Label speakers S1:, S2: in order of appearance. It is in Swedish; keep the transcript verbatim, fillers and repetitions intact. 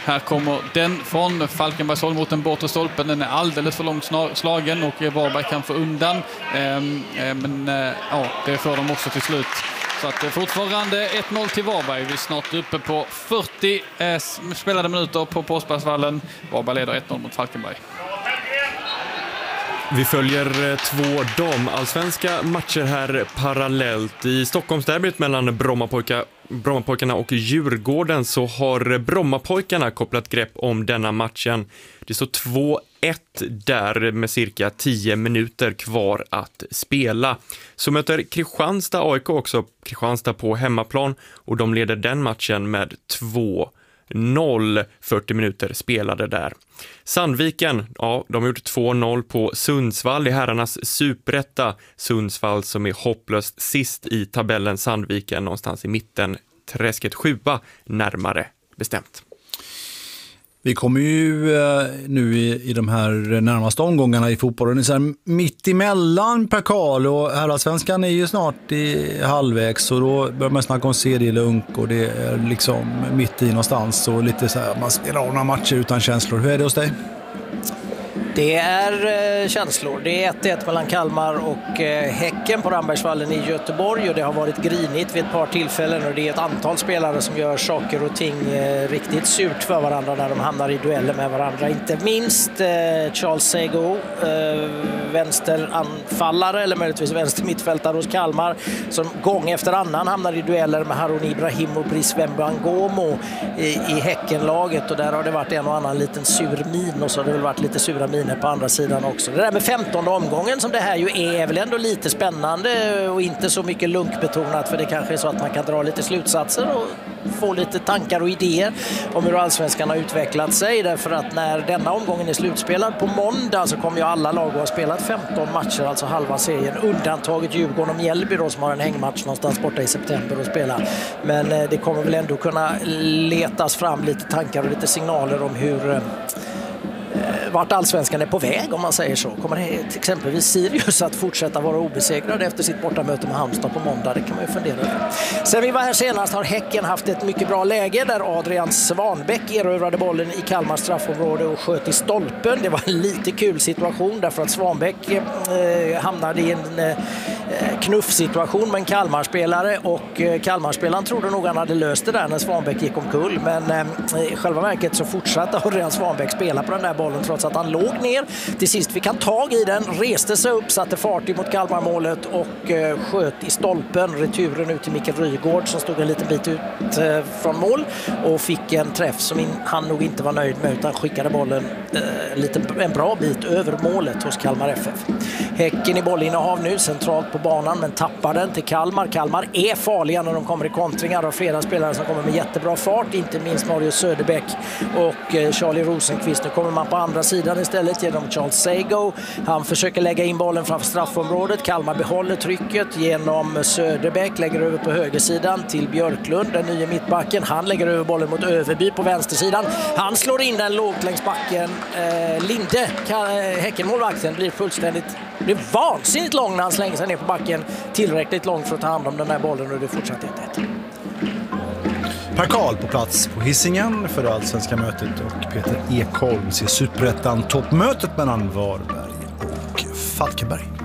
S1: Här kommer den från Falkenbergshåll mot den bortre stolpen. Den är alldeles för långt slagen och Varberg kan få undan. Men ja, det får de också till slut. Så att fortfarande ett noll till Varberg. Vi är snart uppe på fyrtio eh, spelade minuter på Påsbergsvallen. Varberg leder ett noll mot Falkenberg.
S2: Vi följer två damallsvenska matcher här parallellt. I Stockholmsderbyt mellan Brommapojka, Brommapojkarna och Djurgården så har Brommapojkarna kopplat grepp om denna matchen. Det står två ett där med cirka tio minuter kvar att spela. Så möter Kristianstad A I K också, Kristianstad på hemmaplan, och de leder den matchen med två noll, fyrtio minuter spelade där. Sandviken, ja, de har gjort två noll på Sundsvall i herrarnas superetta. Sundsvall som är hopplöst sist i tabellen, Sandviken någonstans i mitten, träsket sjua närmare bestämt.
S3: Vi kommer ju eh, nu i, i de här närmaste omgångarna i fotbollen så här, mitt emellan Per Karl och herrallsvenskan är ju snart i halvvägs, och då börjar man snacka om serielunk och det är liksom mitt i någonstans och lite så här, man spelar av några matcher utan känslor. Hur är det hos dig?
S4: Det är eh, känslor. Det är ett ett mellan Kalmar och eh, Häcken på Rambergsvallen i Göteborg, och det har varit grinigt vid ett par tillfällen, och det är ett antal spelare som gör saker och ting eh, riktigt surt för varandra när de hamnar i dueller med varandra. Inte minst eh, Charles Sego, eh, vänsteranfallare eller möjligtvis vänstermittfältare hos Kalmar, som gång efter annan hamnar i dueller med Harun Ibrahim och Brice Wembangomo i, i Häckenlaget, och där har det varit en och annan liten sur min, och så har det väl varit lite sura min på andra sidan också. Det där med femtonde omgången som det här ju är, är väl ändå lite spännande och inte så mycket lunkbetonat, för det kanske är så att man kan dra lite slutsatser och få lite tankar och idéer om hur allsvenskan har utvecklat sig, därför att när denna omgången är slutspelad på måndag så kommer ju alla lag att ha spelat femton matcher, alltså halva serien, undantaget Djurgården och Mjällby då, som har en hängmatch någonstans borta i september att spela. Men det kommer väl ändå kunna letas fram lite tankar och lite signaler om hur vart allsvenskan är på väg, om man säger så. Kommer det till exempelvis Sirius att fortsätta vara obesegrade efter sitt bortamöte med Halmstad på måndag? Det kan man ju fundera över. Sen vi var här senast har Häcken haft ett mycket bra läge där Adrian Svanbäck erövrade bollen i Kalmars straffområde och sköt i stolpen. Det var en lite kul situation därför att Svanbäck eh, hamnade i en eh, knuffsituation med en Kalmarspelare, och eh, Kalmarspelaren trodde nog han hade löst det där när Svanbäck gick omkull, men eh, i själva verket så fortsatte Adrian Svanbäck spela på den där bollen trots att han låg ner. Till sist fick han tag i den, reste sig upp, satte fart mot Kalmarmålet och eh, sköt i stolpen. Returen ut till Mikael Rygård som stod en liten bit ut eh, från mål och fick en träff som in, han nog inte var nöjd med, utan skickade bollen eh, lite, en bra bit över målet hos Kalmar F F. Häcken i bollinnehav nu centralt på banan, men tappar den till Kalmar. Kalmar är farliga när de kommer i kontringar, och flera spelare som kommer med jättebra fart, inte minst Marius Söderbäck och eh, Charlie Rosenqvist. Nu kommer man på andra sidan istället genom Charles Sego. Han försöker lägga in bollen framför straffområdet. Kalmar behåller trycket genom Söderbäck, lägger över på högersidan till Björklund, den nya mittbacken. Han lägger över bollen mot Överby på vänstersidan. Han slår in den lågt längs backen. Eh, Linde, Häckenmålvakten, blir fullständigt blir vansinnigt lång när han slänger sig ner på backen. Tillräckligt långt för att ta hand om den här bollen, och det fortsätter ett ett.
S3: Per Karl på plats på Hisingen för det allsvenska mötet, och Peter Ekholm ser superettan toppmötet mellan Varberg och Falkenberg.